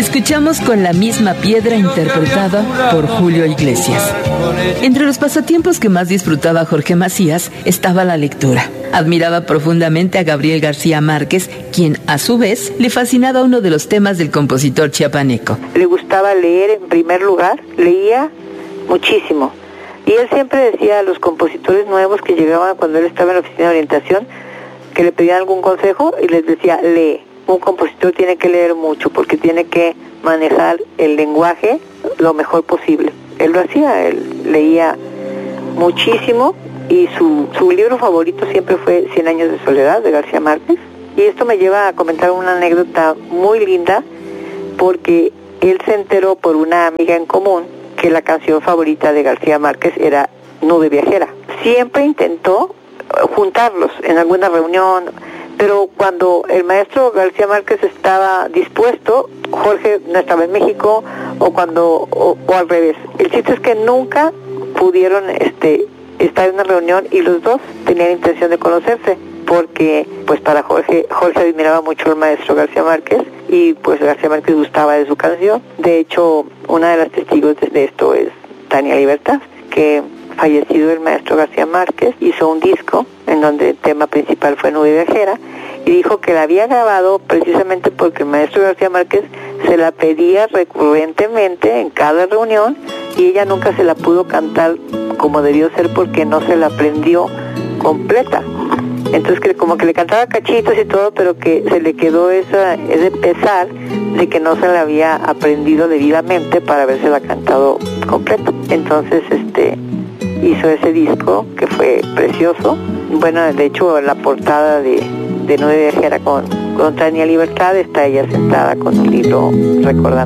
Escuchamos Con la misma piedra, interpretada por Julio Iglesias. Entre los pasatiempos que más disfrutaba Jorge Macías estaba la lectura. Admiraba profundamente a Gabriel García Márquez, quien a su vez le fascinaba uno de los temas del compositor chiapaneco. Le gustaba leer en primer lugar, leía muchísimo. Y él siempre decía a los compositores nuevos que llegaban cuando él estaba en la oficina de orientación, que le pedían algún consejo y les decía, lee. Un compositor tiene que leer mucho porque tiene que manejar el lenguaje lo mejor posible. Él lo hacía, él leía muchísimo y su libro favorito siempre fue 100 años de soledad de García Márquez. Y esto me lleva a comentar una anécdota muy linda porque él se enteró por una amiga en común que la canción favorita de García Márquez era Nube Viajera. Siempre intentó juntarlos en alguna reunión, pero cuando el maestro García Márquez estaba dispuesto, Jorge no estaba en México, o al revés. El chiste es que nunca pudieron estar en una reunión y los dos tenían intención de conocerse, porque pues para Jorge admiraba mucho al maestro García Márquez y pues García Márquez gustaba de su canción. De hecho, una de las testigos de esto es Tania Libertad, que fallecido el maestro García Márquez hizo un disco en donde el tema principal fue Nube Viajera y dijo que la había grabado precisamente porque el maestro García Márquez se la pedía recurrentemente en cada reunión y ella nunca se la pudo cantar como debió ser porque no se la aprendió completa. Entonces que como que le cantaba cachitos y todo, pero que se le quedó ese pesar de que no se la había aprendido debidamente para habérsela cantado completo. Entonces hizo ese disco que fue precioso. Bueno, de hecho la portada de Nube Viajera con Tania Libertad está ella sentada con un libro recordando